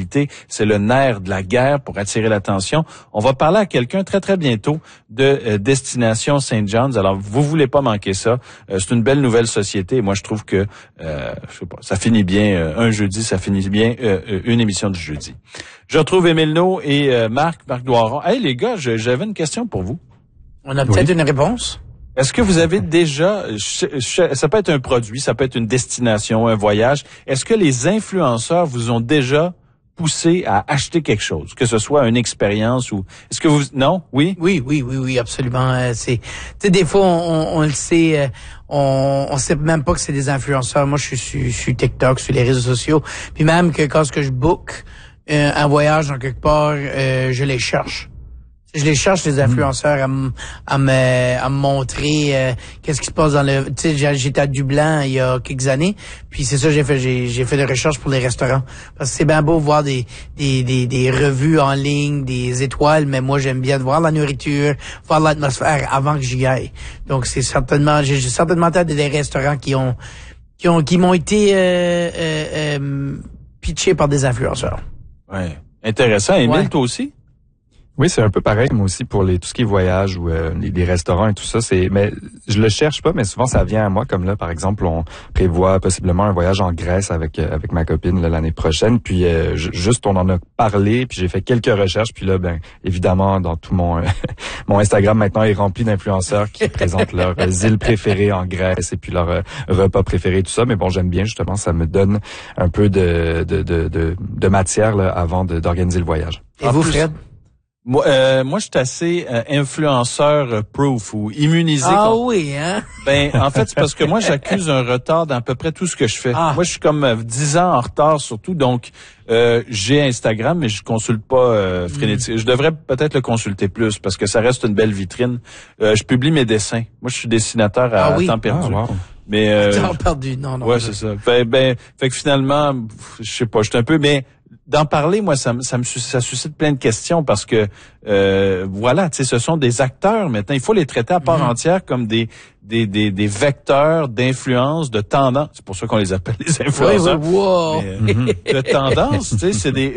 l'actualité. C'est le nerf de la guerre pour attirer l'attention. On va parler à quelqu'un très, très bientôt de Destination St. John's. Alors, vous voulez pas manquer ça. C'est une belle nouvelle société. Et moi, je trouve que, je sais pas, ça finit bien un jeudi, ça finit bien une émission du jeudi. Je retrouve Émile Naud et Marc Doiron. Hey, les gars, j'avais une question pour vous. On a peut-être une réponse. Est-ce que vous avez déjà, ça peut être un produit, ça peut être une destination, un voyage. Est-ce que les influenceurs vous ont déjà poussé à acheter quelque chose, que ce soit une expérience ou est-ce que vous non oui absolument. Tu sais, des fois on le sait, on sait même pas que c'est des influenceurs. Moi je suis TikTok, sur les réseaux sociaux, puis même que quand je book un voyage dans quelque part, je les cherche. Je les cherche, les influenceurs, à me montrer qu'est-ce qui se passe dans le... Tu sais, j'étais à Dublin il y a quelques années, puis c'est ça j'ai fait des recherches pour les restaurants. Parce que c'est bien beau voir des revues en ligne, des étoiles, mais moi j'aime bien voir la nourriture, voir l'atmosphère avant que j'y aille. Donc c'est certainement... J'ai certainement été des restaurants qui m'ont été pitchés par des influenceurs. Ouais. Intéressant. Émile, toi aussi? Oui, c'est un peu pareil, moi aussi, pour tout ce qui est voyage ou les restaurants et tout ça. Mais je le cherche pas, mais souvent ça vient à moi. Comme là, par exemple, on prévoit possiblement un voyage en Grèce avec ma copine là, l'année prochaine. Puis juste on en a parlé, puis j'ai fait quelques recherches. Puis là, ben évidemment, dans tout mon mon Instagram maintenant est rempli d'influenceurs qui présentent leurs îles préférées en Grèce et puis leurs repas préférés, tout ça. Mais bon, j'aime bien justement, ça me donne un peu de matière là, avant d'organiser le voyage. Et vous, Fred? Moi, je suis assez influenceur proof ou immunisé. Ah oui, hein? Ben, en fait, c'est parce que moi, j'accuse un retard dans à peu près tout ce que je fais. Ah. Moi, je suis comme 10 ans en retard surtout, donc j'ai Instagram, mais je consulte pas frénétique. Je devrais peut-être le consulter plus parce que ça reste une belle vitrine. Je publie mes dessins. Moi, je suis dessinateur à temps perdu. Ah, wow. Mais temps perdu, non. Ouais, c'est ça. Fait que finalement, je sais pas, je suis un peu, mais d'en parler, moi, ça suscite plein de questions parce que voilà, tu sais, ce sont des acteurs maintenant. Il faut les traiter à part entière comme des vecteurs d'influence, de tendance. C'est pour ça qu'on les appelle les influenceurs. Oui, wow. De tendance, tu sais,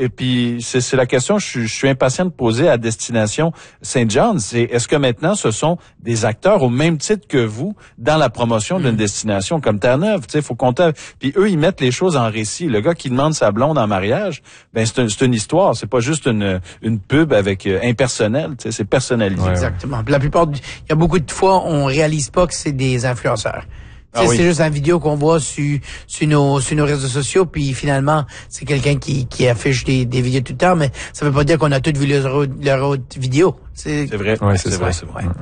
c'est la question que je suis impatient de poser à Destination St. John's. C'est est-ce que maintenant ce sont des acteurs au même titre que vous dans la promotion d'une destination comme Terre-Neuve, tu sais, faut compter. Puis eux, ils mettent les choses en récit. Le gars qui demande sa blonde en mariage, ben c'est une histoire, c'est pas juste une pub avec impersonnel, tu sais, c'est personnalisé. Ouais, exactement. Puis la plupart il y a beaucoup de fois on réalise pas que c'est des influenceurs. Ah oui. C'est juste une vidéo qu'on voit sur nos réseaux sociaux, puis finalement, c'est quelqu'un qui affiche des vidéos tout le temps, mais ça veut pas dire qu'on a toutes vu leur autre vidéo. C'est vrai. Ouais, c'est vrai.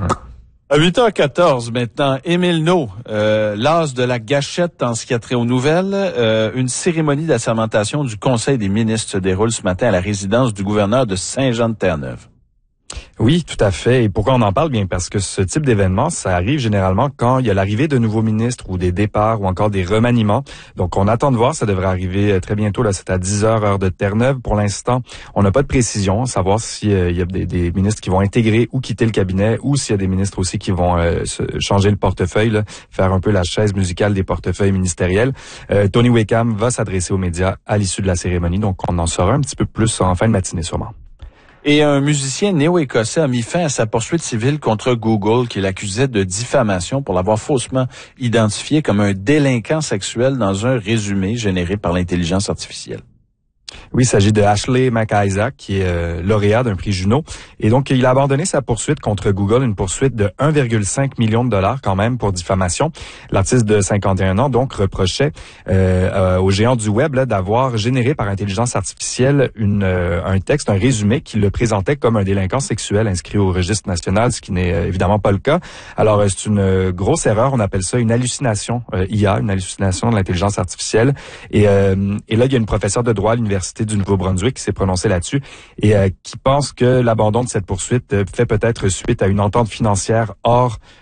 À 8h14 maintenant, Émile Naud, l'as de la gâchette en ce qui a trait aux nouvelles. Une cérémonie d'assermentation du Conseil des ministres se déroule ce matin à la résidence du gouverneur de Saint-Jean-de-Terre-Neuve. Oui, tout à fait. Et pourquoi on en parle? Bien parce que ce type d'événement, ça arrive généralement quand il y a l'arrivée de nouveaux ministres ou des départs ou encore des remaniements. Donc, on attend de voir. Ça devrait arriver très bientôt. Là, c'est à 10h, heure de Terre-Neuve. Pour l'instant, on n'a pas de précision, savoir s'il y a des ministres qui vont intégrer ou quitter le cabinet ou s'il y a des ministres aussi qui vont changer le portefeuille, là, faire un peu la chaise musicale des portefeuilles ministériels. Tony Wickham va s'adresser aux médias à l'issue de la cérémonie. Donc, on en saura un petit peu plus en fin de matinée sûrement. Et un musicien néo-écossais a mis fin à sa poursuite civile contre Google qui l'accusait de diffamation pour l'avoir faussement identifié comme un délinquant sexuel dans un résumé généré par l'intelligence artificielle. Oui, il s'agit de Ashley McIsaac, qui est lauréat d'un prix Juno. Et donc, il a abandonné sa poursuite contre Google, une poursuite de 1,5 million de dollars quand même pour diffamation. L'artiste de 51 ans, donc, reprochait aux géants du web là, d'avoir généré par intelligence artificielle un texte, un résumé qui le présentait comme un délinquant sexuel inscrit au registre national, ce qui n'est évidemment pas le cas. Alors, c'est une grosse erreur. On appelle ça une hallucination IA, une hallucination de l'intelligence artificielle. Et là, il y a une professeure de droit à l'Université du Nouveau-Brunswick qui s'est prononcée là-dessus et qui pense que l'abandon de cette poursuite fait peut-être suite à une entente financière hors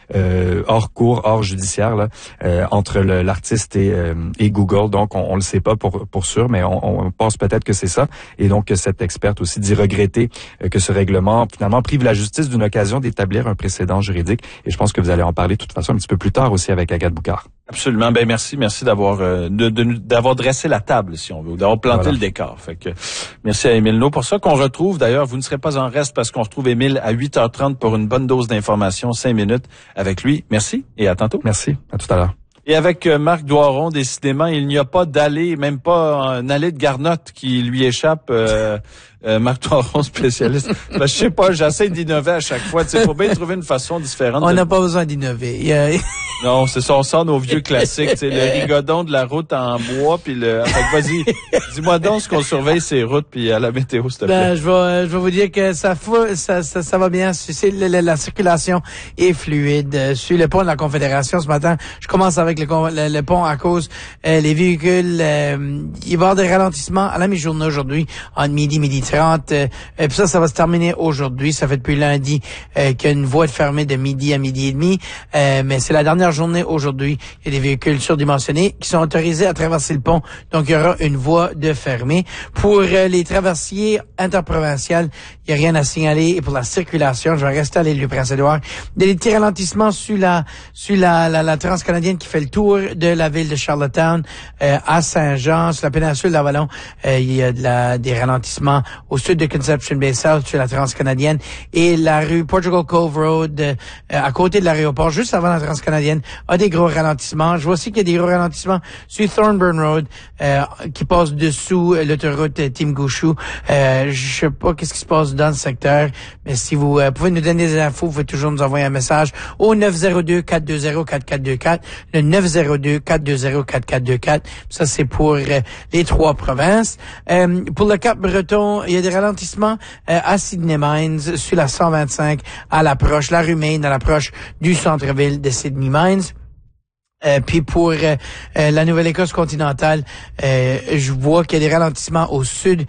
hors cours, hors judiciaire là, entre l'artiste et Google. Donc, on le sait pas pour sûr, mais on pense peut-être que c'est ça. Et donc, cette experte aussi dit regretter que ce règlement, finalement, prive la justice d'une occasion d'établir un précédent juridique. Et je pense que vous allez en parler de toute façon un petit peu plus tard aussi avec Agathe Boucard. Absolument. Ben merci d'avoir d'avoir dressé la table, si on veut, d'avoir planté le décor. Fait que merci à Émile No pour ça, qu'on retrouve. D'ailleurs, vous ne serez pas en reste parce qu'on retrouve Émile à 8h30 pour une bonne dose d'informations, 5 minutes avec lui. Merci et à tantôt. Merci. À tout à l'heure. Et avec Marc Doiron, décidément, il n'y a pas d'allée, même pas un allée de garnotte qui lui échappe. Marc Doiron, spécialiste. Ben, je sais pas, j'essaie d'innover à chaque fois. Il faut bien trouver une façon différente. On n'a pas besoin d'innover. Non, c'est ça, on sort nos vieux classiques, le rigodon de la route en bois, puis vas-y, dis-moi donc ce qu'on surveille ces routes, puis à la météo, s'il te plaît. Je vais vous dire que ça va bien. La circulation est fluide. Sur le pont de la Confédération ce matin, je commence avec le pont à cause les véhicules. Il va y avoir des ralentissements à la mi-journée aujourd'hui, entre midi 30. Puis ça va se terminer aujourd'hui. Ça fait depuis lundi qu'il y a une voie fermée de midi à midi et demi. Mais c'est la dernière journée aujourd'hui. Il y a des véhicules surdimensionnés qui sont autorisés à traverser le pont. Donc, il y aura une voie de fermée. Pour les traversiers interprovinciales, il n'y a rien à signaler. Et pour la circulation, je vais rester à l'île du Prince-Édouard. Il y a des petits ralentissements sur la transcanadienne qui fait le tour de la ville de Charlottetown à Saint-Jean, sur la péninsule d'Avalon. Il y a des ralentissements au sud de Conception Bay South sur la transcanadienne et la rue Portugal Cove Road à côté de l'aéroport, juste avant la transcanadienne, a des gros ralentissements. Je vois aussi qu'il y a des gros ralentissements sur Thornburn Road qui passe dessous l'autoroute Timgushu. Je sais pas qu'est-ce qui se passe dans le secteur, mais si vous pouvez nous donner des infos, vous pouvez toujours nous envoyer un message au 902-420-4424, le 902-420-4424. Ça, c'est pour les trois provinces. Pour le Cap-Breton, il y a des ralentissements à Sydney Mines, sur la 125 à l'approche, la rue Main à l'approche du centre-ville de Sydney Mines. Puis pour la Nouvelle-Écosse continentale, je vois qu'il y a des ralentissements au sud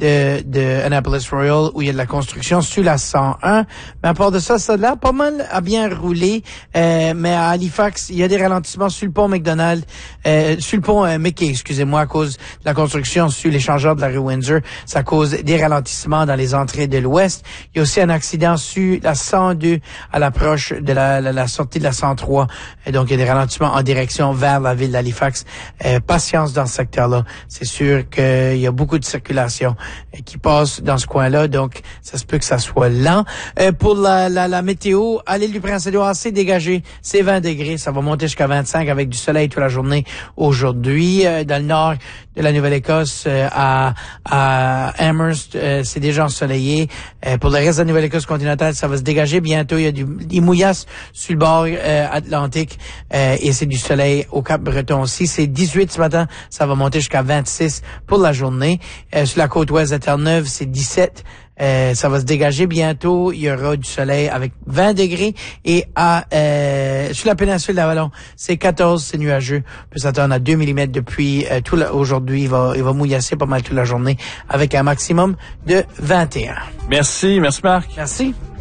de Annapolis Royal où il y a de la construction sur la 101. Mais à part de ça, ça a l'air pas mal à bien rouler. Mais à Halifax, il y a des ralentissements sur le pont McDonald, sur le pont Mickey, excusez-moi, à cause de la construction sur l'échangeur de la rue Windsor. Ça cause des ralentissements dans les entrées de l'ouest. Il y a aussi un accident sur la 102 à l'approche de la sortie de la 103. Et donc, il y a des ralentissements en direction vers la ville d'Halifax. Patience dans ce secteur-là. C'est sûr qu'il y a beaucoup de circulation qui passe dans ce coin-là, donc ça se peut que ça soit lent. Pour la météo, à l'île du Prince-Édouard, c'est dégagé, c'est 20 degrés, ça va monter jusqu'à 25 avec du soleil toute la journée aujourd'hui. Dans le nord de la Nouvelle-Écosse, à Amherst, c'est déjà ensoleillé. Pour le reste de la Nouvelle-Écosse continentale, ça va se dégager bientôt. Il y a des mouillasses sur le bord atlantique et c'est du soleil au Cap-Breton aussi. C'est 18 ce matin, ça va monter jusqu'à 26 pour la journée. Sur la côte ouest de Terre-Neuve, c'est 17. Ça va se dégager bientôt. Il y aura du soleil avec 20 degrés. Et sur la péninsule d'Avalon, c'est 14, c'est nuageux. On peut s'attendre à 2 mm depuis aujourd'hui. Il va mouillasser pas mal toute la journée avec un maximum de 21. Merci Marc. Merci.